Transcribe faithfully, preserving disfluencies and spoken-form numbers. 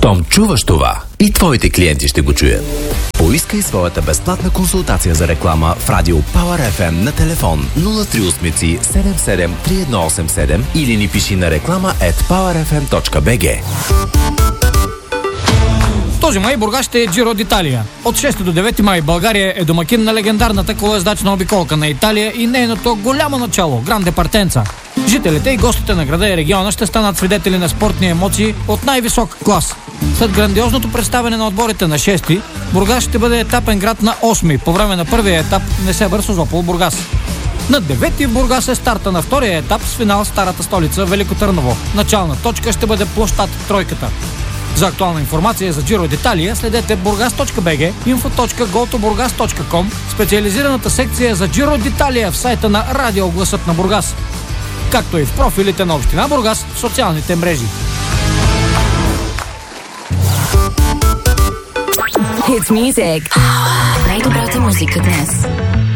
Щом чуваш това, и твоите клиенти ще го чуят. Поискай своята безплатна консултация за реклама в Радио Power еф ем на телефон нула три осем седем седем три едно осем седем или ни пиши на реклама ет пауър еф ем точка би джи. Този май Бургас ще е Джиро d'Italia. От шести до девети май България е домакин на легендарната колоездачна обиколка на Италия и нейното голямо начало – Гранде Партенца. Жителите и гостите на града и региона ще станат свидетели на спортни емоции от най-висок клас. След грандиозното представяне на отборите на шести, Бургас ще бъде етапен град на осми. По време на първия етап Несебър Созопол Бургас. На девети в Бургас е старта на втория етап с финал в старата столица Велико Търново. Начална точка ще бъде площад Тройката. За актуална информация за Джиро d'Italia следете бургас точка би джи, инфо точка го то бургас точка ком, специализираната секция за Джиро d'Italia в сайта на Радио Гласът на Бургас, както и в профилите на Община Бургас в социалните мрежи. Hits Music. Най-добрата музика днес.